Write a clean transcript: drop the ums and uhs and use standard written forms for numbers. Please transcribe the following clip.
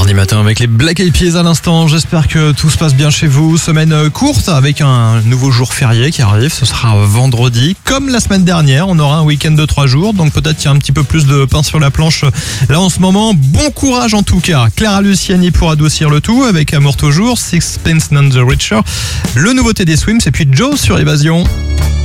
Mardi matin avec les Black Eyed Peas à l'instant. J'espère que tout se passe bien chez vous. Semaine courte avec un nouveau jour férié qui arrive. Ce sera vendredi. Comme la semaine dernière, on aura un week-end de 3 jours. Donc peut-être qu'il y a un petit peu plus de pain sur la planche là en ce moment. Bon courage en tout cas. Clara Luciani pour adoucir le tout avec Amour toujours. Sixpence None the Richer. Le nouveauté des Swims et puis Joe sur Évasion.